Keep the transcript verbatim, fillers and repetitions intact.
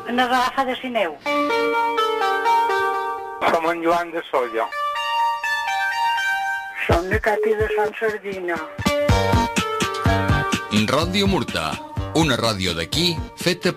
En Agafa de Sineu. Som en Joan de Solla. Som de Cati de Sant Sardina. Ràdio Murta, una ràdio d'aquí feta